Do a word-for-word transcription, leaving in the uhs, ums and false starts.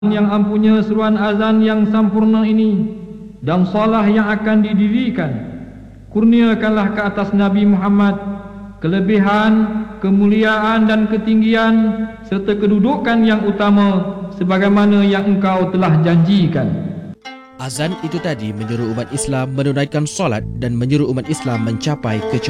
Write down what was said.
yang ampunya seruan azan yang sempurna ini dan salah yang akan didirikan, kurniakanlah ke atas Nabi Muhammad kelebihan, kemuliaan dan ketinggian serta kedudukan yang utama sebagaimana yang engkau telah janjikan. Azan itu tadi menyuruh umat Islam menunaikan solat dan menyuruh umat Islam mencapai kecuali